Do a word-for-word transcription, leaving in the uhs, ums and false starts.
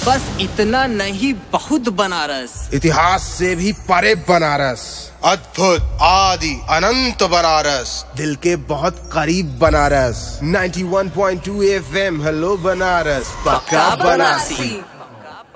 बस इतना नहीं, बहुत बनारस। इतिहास से भी परे बनारस, अद्भुत आदि अनंत बनारस, दिल के बहुत करीब बनारस। नाइंटी वन point two F M, hello Banaras, पक्का बनारसी।